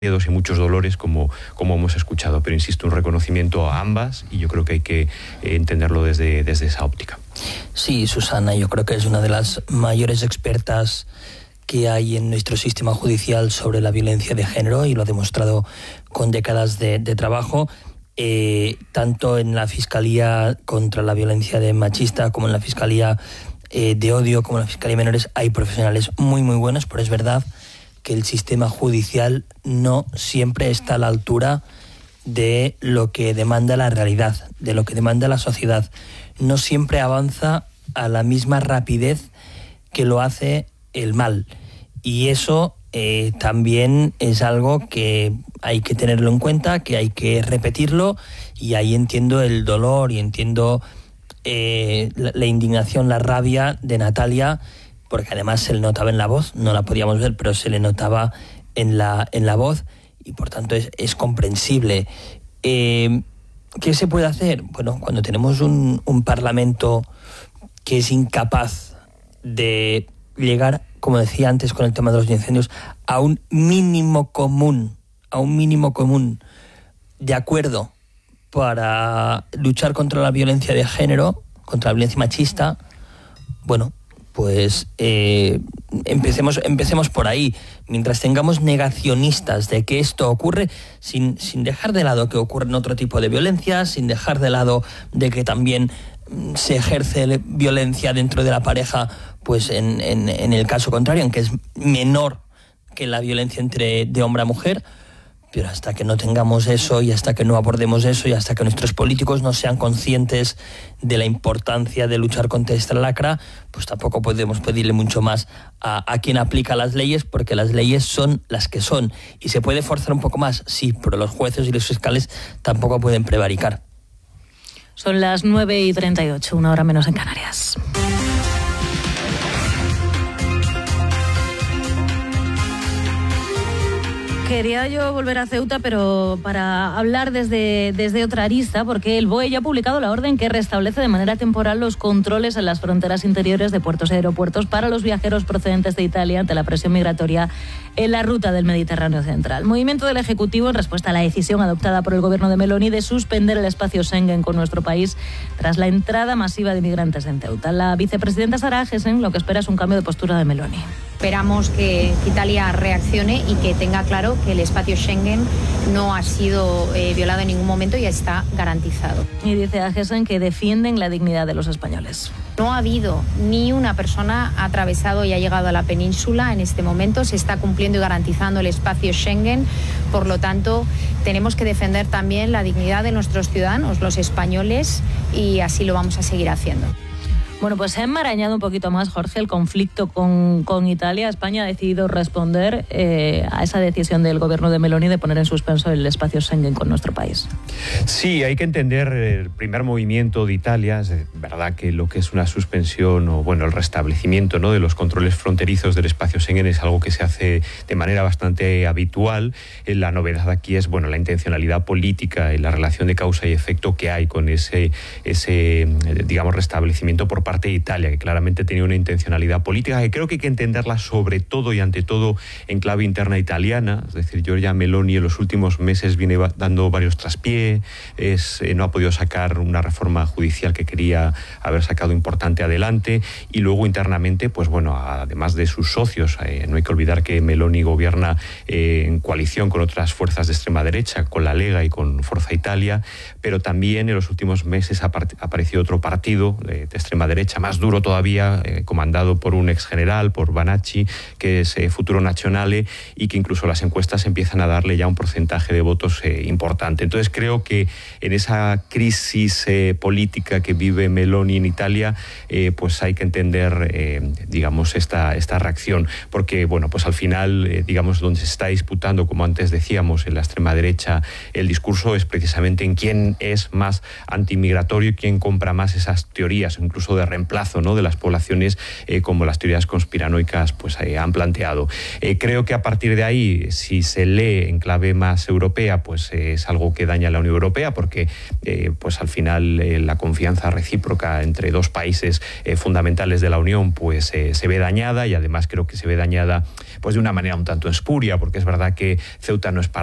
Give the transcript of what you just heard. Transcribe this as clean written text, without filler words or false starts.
miedos y muchos dolores como hemos escuchado, pero insisto, un reconocimiento a ambas y yo creo que hay que entenderlo desde esa óptica. Sí, Susana, yo creo que es una de las mayores expertas que hay en nuestro sistema judicial sobre la violencia de género y lo ha demostrado con décadas de trabajo, tanto en la Fiscalía contra la violencia machista como en la Fiscalía de odio, como en la Fiscalía de menores. Hay profesionales muy muy buenos, pero es verdad que el sistema judicial no siempre está a la altura de lo que demanda la realidad, de lo que demanda la sociedad. No siempre avanza a la misma rapidez que lo hace el mal. Y eso también es algo que hay que tenerlo en cuenta, que hay que repetirlo, y ahí entiendo el dolor y entiendo la indignación, la rabia de Natalia, porque además se le notaba en la voz, no la podíamos ver, pero se le notaba en la voz, y por tanto es comprensible. ¿Qué se puede hacer? Bueno, cuando tenemos un Parlamento que es incapaz de llegar, como decía antes con el tema de los incendios, a un mínimo común de acuerdo para luchar contra la violencia de género, contra la violencia machista, bueno, pues empecemos por ahí. Mientras tengamos negacionistas de que esto ocurre, sin dejar de lado que ocurren otro tipo de violencias, sin dejar de lado de que también se ejerce violencia dentro de la pareja, pues en el caso contrario, aunque es menor que la violencia de hombre a mujer. Pero hasta que no tengamos eso y hasta que no abordemos eso y hasta que nuestros políticos no sean conscientes de la importancia de luchar contra esta lacra, pues tampoco podemos pedirle mucho más a quien aplica las leyes, porque las leyes son las que son. Y se puede forzar un poco más, sí, pero los jueces y los fiscales tampoco pueden prevaricar. Son las 9:38, una hora menos en Canarias. Quería yo volver a Ceuta, pero para hablar desde otra arista, porque el BOE ya ha publicado la orden que restablece de manera temporal los controles en las fronteras interiores de puertos y aeropuertos para los viajeros procedentes de Italia ante la presión migratoria en la ruta del Mediterráneo central. Movimiento del Ejecutivo en respuesta a la decisión adoptada por el gobierno de Meloni de suspender el espacio Schengen con nuestro país tras la entrada masiva de migrantes en Ceuta. La vicepresidenta Sara Agesen lo que espera es un cambio de postura de Meloni. Esperamos que Italia reaccione y que tenga claro que el espacio Schengen no ha sido violado en ningún momento y está garantizado. Y dice Agesen que defienden la dignidad de los españoles. No ha habido ni una persona atravesado y ha llegado a la península en este momento. Se está cumpliendo y garantizando el espacio Schengen. Por lo tanto, tenemos que defender también la dignidad de nuestros ciudadanos, los españoles, y así lo vamos a seguir haciendo. Bueno, pues se ha enmarañado un poquito más, Jorge, el conflicto con Italia. España ha decidido responder a esa decisión del gobierno de Meloni de poner en suspenso el espacio Schengen con nuestro país. Sí, hay que entender el primer movimiento de Italia. Es verdad que lo que es una suspensión o bueno, el restablecimiento, ¿no?, de los controles fronterizos del espacio Schengen es algo que se hace de manera bastante habitual. La novedad aquí es bueno, la intencionalidad política y la relación de causa y efecto que hay con ese digamos, restablecimiento por parte de Italia, que claramente tenía una intencionalidad política que creo que hay que entenderla sobre todo y ante todo en clave interna italiana. Es decir, Giorgia Meloni en los últimos meses viene dando varios traspiés, no ha podido sacar una reforma judicial que quería haber sacado importante adelante, y luego internamente, pues bueno, además de sus socios, no hay que olvidar que Meloni gobierna en coalición con otras fuerzas de extrema derecha, con la Lega y con Forza Italia, pero también en los últimos meses ha aparecido otro partido de extrema derecha, más duro todavía, comandado por un exgeneral, por Banacci, que es Futuro Nazionale, y que incluso las encuestas empiezan a darle ya un porcentaje de votos importante. Entonces creo que en esa crisis política que vive Meloni en Italia, pues hay que entender, digamos, esta reacción, porque bueno, pues al final, digamos, donde se está disputando, como antes decíamos, en la extrema derecha, el discurso es precisamente en quién es más antimigratorio y quién compra más esas teorías, incluso de reemplazo, ¿no?, de las poblaciones, como las teorías conspiranoicas pues han planteado. Creo que a partir de ahí, si se lee en clave más europea, pues es algo que daña a la Unión Europea, porque pues al final la confianza recíproca entre dos países fundamentales de la Unión pues se ve dañada, y además creo que se ve dañada pues de una manera un tanto espuria, porque es verdad que Ceuta no es parte